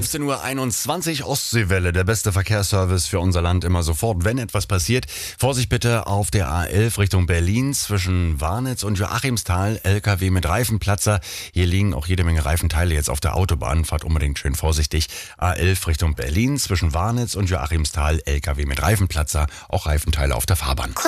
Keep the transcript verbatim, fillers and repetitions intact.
fünfzehn Uhr einundzwanzig, Ostseewelle, der beste Verkehrsservice für unser Land immer sofort, wenn etwas passiert. Vorsicht bitte auf der A elf Richtung Berlin zwischen Warnitz und Joachimsthal, L K W mit Reifenplatzer. Hier liegen auch jede Menge Reifenteile jetzt auf der Autobahn, fahrt unbedingt schön vorsichtig. A elf Richtung Berlin zwischen Warnitz und Joachimsthal, L K W mit Reifenplatzer, auch Reifenteile auf der Fahrbahn.